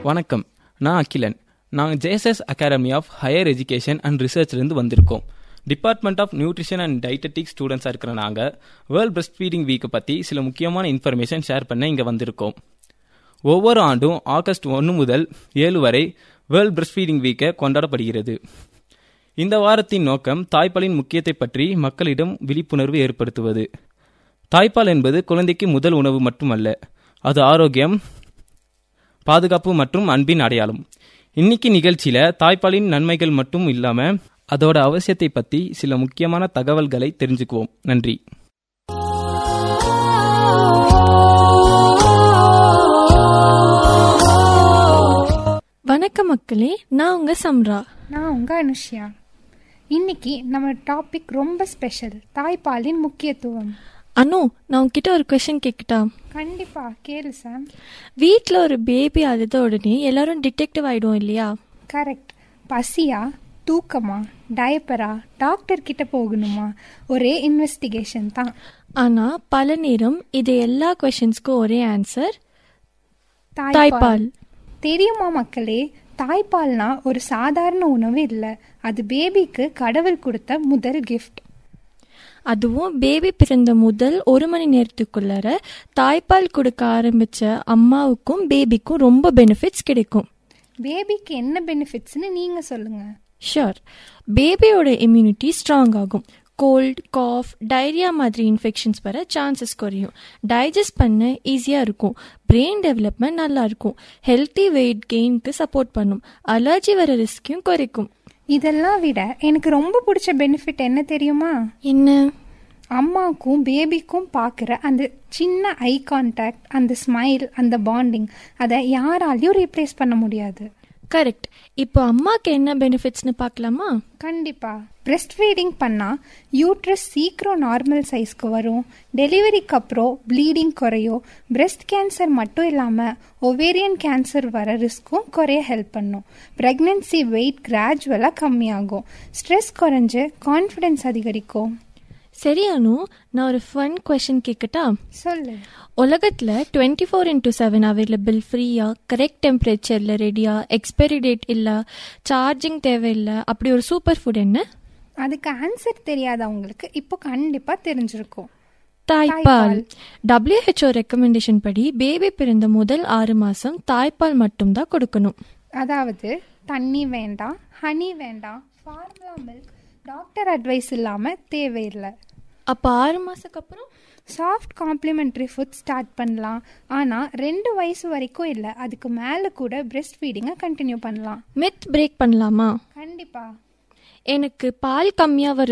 வணக்கம், நான் அகிலன். நாங்கள் JSS academy of higher education and ரிசர்ச்லேருந்து வந்திருக்கோம். டிபார்ட்மெண்ட் ஆஃப் நியூட்ரிஷன் அண்ட் டயட்டட்டிக்ஸ் ஸ்டூடெண்ட்ஸாக இருக்கிற நாங்கள் வேர்ல்ட் பிரஸ்ட் ஃபீடிங் வீக்கை பற்றி சில முக்கியமான இன்ஃபர்மேஷன் ஷேர் பண்ண இங்கே வந்திருக்கோம். ஒவ்வொரு ஆண்டும் ஆகஸ்ட் 1 முதல் 7 வரை வேர்ல்ட் பிரஸ்ட் ஃபீடிங் வீக்கை கொண்டாடப்படுகிறது. இந்த வாரத்தின் நோக்கம் தாய்ப்பாலின் முக்கியத்தை பற்றி மக்களிடம் விழிப்புணர்வு ஏற்படுத்துவது. தாய்ப்பால் என்பது குழந்தைக்கு முதல் உணவு மட்டுமல்ல, அது ஆரோக்கியம், பாதுகாப்பு மற்றும் அன்பின் அடையாளம். இன்னைக்கு நிகழ்ச்சியில தாய்ப்பாலின் நன்மைகள் மட்டும் இல்லாம அதோட அவசியத்தை பத்தி சில முக்கியமான தகவல்களை தெரிஞ்சுக்குவோம். நன்றி. வணக்கம் மக்களே, நான் உங்க சம்ரா. நான் உங்க அனுஷ்யா. இன்னைக்கு நம்ம டாபிக் ரொம்ப ஸ்பெஷல், தாய்ப்பாலின் முக்கியத்துவம். அனு, நான் உங்ககிட்ட ஒரு கொஸ்டின் கேட்கட்டா? கண்டிப்பா கேளு சாம். வீட்டில் ஒரு பேபி அழுத உடனே எல்லாரும் டிடெக்டிவ் ஆயிடும் இல்லையா? கரெக்ட். பசியா, தூக்கமா, டயப்பரா, டாக்டர் கிட்ட போகணுமா, ஒரே இன்வெஸ்டிகேஷன் தான். ஆனா பல நேரம் இது எல்லா கொஸ்டின்ஸ்க்கும் ஒரே ஆன்சர், தாய்ப்பால். தெரியுமா மக்களே, தாய்ப்பால்னா ஒரு சாதாரண உணவு இல்லை, அது பேபிக்கு கடவுள் கொடுத்த முதல் கிஃப்ட். அதுவும் பேபி பிறந்த முதல் 1 மணி நேரத்துக்குள்ளார தாய்ப்பால் கொடுக்க ஆரம்பிச்ச அம்மாவுக்கும் பேபிக்கும் ரொம்ப பெனிஃபிட்ஸ் கிடைக்கும். பேபிக்கு என்ன பெனிஃபிட்ஸ்னு நீங்க சொல்லுங்க. ஷூர். பேபியோட இம்யூனிட்டி ஸ்ட்ராங் ஆகும். கோல்ட், காஃப், டைரியா மாதிரி இன்ஃபெக்ஷன்ஸ் வர சான்சஸ் குறையும். டைஜஸ்ட் பண்ண ஈஸியாக இருக்கும். பிரெயின் டெவலப்மெண்ட் நல்லா இருக்கும். ஹெல்த்தி வெயிட் கெயினுக்கு சப்போர்ட் பண்ணும். அலர்ஜி வர ரிஸ்கையும் குறைக்கும். இதெல்லாம் விட எனக்கு ரொம்ப பிடிச்ச பெனிஃபிட் என்ன தெரியுமா? என்ன? அம்மாவுக்கும் பேபிக்கும் பார்க்குற அந்த சின்ன ஐ கான்டாக்ட், அந்த ஸ்மைல், அந்த பாண்டிங், அதை யாராலையும் ரீப்ளேஸ் பண்ண முடியாது. கரெக்ட். இப்போ அம்மாவுக்கு என்ன பெனிஃபிட்ஸ்னு பார்க்கலாமா? கண்டிப்பா. பிரெஸ்ட் ஃபீடிங் பண்ணால் யூட்ரஸ் சீக்கிரம் நார்மல் சைஸ்க்கு வரும். டெலிவரிக்கு அப்புறம் ப்ளீடிங் குறையும். பிரெஸ்ட் கேன்சர் மட்டும் இல்லாமல் ஒவேரியன் கேன்சர் வர ரிஸ்க்கும் குறைய ஹெல்ப் பண்ணும். ப்ரெக்னென்சி வெயிட் கிராஜுவலாக கம்மியாகும். ஸ்ட்ரெஸ் குறைஞ்சு கான்ஃபிடென்ஸ் அதிகரிக்கும். சரி அனு, நான் ஒரு ஃபன் கொஸ்டின் கேட்கட்டா? சொல்லு. உலகத்தில் 24/7 அவைலபிள், ஃப்ரீயா, கரெக்ட் டெம்பரேச்சரில் ரெடியா, எக்ஸ்பைரி டேட் இல்லை, சார்ஜிங் தேவையில்லை, அப்படி ஒரு சூப்பர் ஃபுட் என்ன? அதுக்கு ஆன்சர் தெரியாதவங்களுக்கு இப்போ கண்டிப்பாக தெரிஞ்சிருக்கும். தாய்ப்பால். WHO ரெக்கமெண்டேஷன் படி பேபி பிறந்த முதல் 6 மாதம் தாய்ப்பால் மட்டும்தான் கொடுக்கணும். அதாவது தண்ணி வேண்டாம், ஹனி வேண்டாம், ஃபார்முலா மில்க், டாக்டர் அட்வைஸ் இல்லாமல் தேவையில்லை. அப்போ 6 மாதத்துக்கு அப்புறம் சாஃப்ட் காம்ப்ளிமெண்ட்ரி ஃபுட் ஸ்டார்ட் பண்ணலாம். ஆனால் 2 வயசு வரைக்கும் இல்லை, அதுக்கு மேலே கூட பிரெஸ்ட் ஃபீடிங்கை கண்டினியூ பண்ணலாம். மித் பிரேக் பண்ணலாமா? கண்டிப்பாக. எனக்கு பால் கம்மியாக